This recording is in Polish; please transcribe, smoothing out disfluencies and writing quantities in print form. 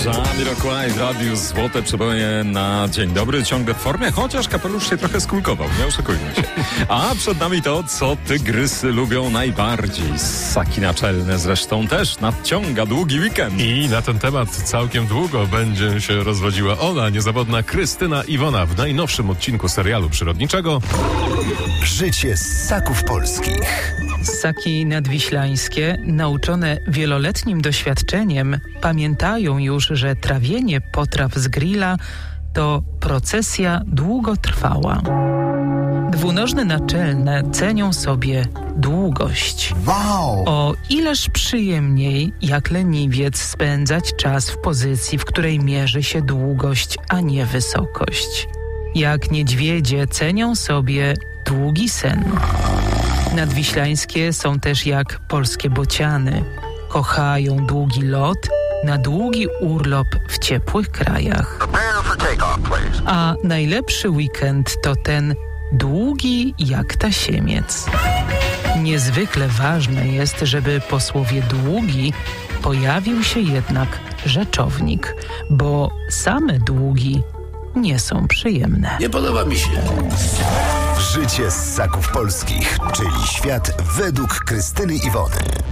Jamiroquai w Radiu Złote Przeboje na dzień dobry. Ciągle w formie, chociaż kapelusz się trochę skulkował, nie oszukujmy się. A przed nami to, co tygrysy lubią najbardziej. Ssaki naczelne zresztą też nadciąga długi weekend. I na ten temat całkiem długo będzie się rozwodziła ona, niezawodna Krystyna Iwona w najnowszym odcinku serialu przyrodniczego Życie ssaków polskich. Ssaki nadwiślańskie, nauczone wieloletnim doświadczeniem, pamiętają już, że trawienie potraw z grilla to procesja długotrwała. Dwunożne naczelne cenią sobie długość. Wow! O ileż przyjemniej, jak leniwiec, spędzać czas w pozycji, w której mierzy się długość, a nie wysokość. Jak niedźwiedzie cenią sobie długi sen. Nadwiślańskie są też jak polskie bociany. Kochają długi lot na długi urlop w ciepłych krajach. A najlepszy weekend to ten długi jak tasiemiec. Niezwykle ważne jest, żeby po słowie długi pojawił się jednak rzeczownik, bo same długi nie są przyjemne. Nie podoba mi się. Życie ssaków polskich, czyli świat według Krystyny Iwony.